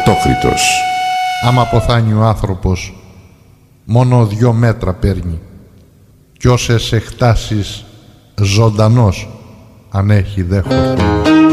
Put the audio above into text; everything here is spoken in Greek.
Ατόκριτος. Άμα αποθάνει ο άνθρωπος, μόνο 2 μέτρα παίρνει, κι όσες εκτάσεις ζωντανός αν έχει δε χορταίνει.